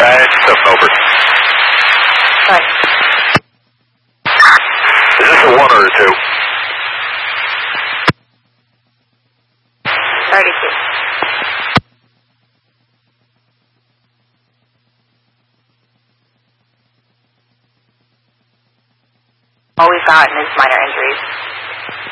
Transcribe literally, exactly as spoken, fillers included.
it's seven over. Right. Is this a one or a two? thirty-two. All we've gotten is minor injuries.